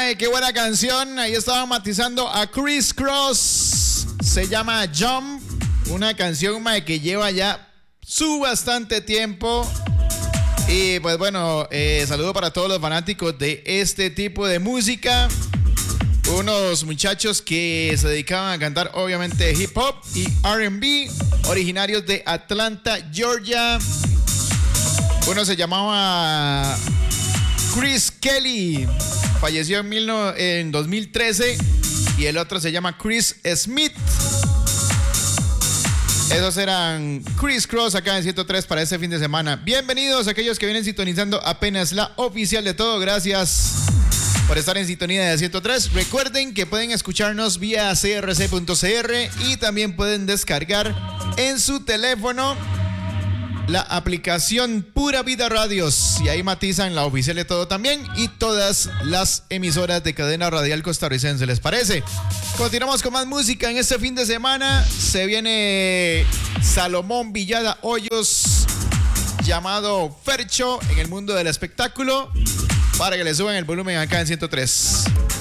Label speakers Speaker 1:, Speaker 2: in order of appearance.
Speaker 1: mae, qué buena canción. Ahí estaban matizando a Criss Cross. Se llama Jump. Una canción, mae, que lleva ya su bastante tiempo. Y pues bueno, saludo para todos los fanáticos de este tipo de música. Unos muchachos que se dedicaban a cantar obviamente hip hop y R&B, originarios de Atlanta, Georgia. Uno se llamaba Chris Kelly, falleció en 2013, y el otro se llama Chris Smith. Esos eran Criss Cross acá en 103 para este fin de semana. Bienvenidos a aquellos que vienen sintonizando apenas la oficial de todo. Gracias por estar en sintonía de 103. Recuerden que pueden escucharnos vía crc.cr y también pueden descargar en su teléfono la aplicación Pura Vida Radios, y ahí matizan la oficial de todo también y todas las emisoras de cadena radial costarricense. ¿Les parece? Continuamos con más música en este fin de semana. Se viene Salomón Villada Hoyos, llamado Fercho, en el mundo del espectáculo, para que le suban el volumen acá en 103.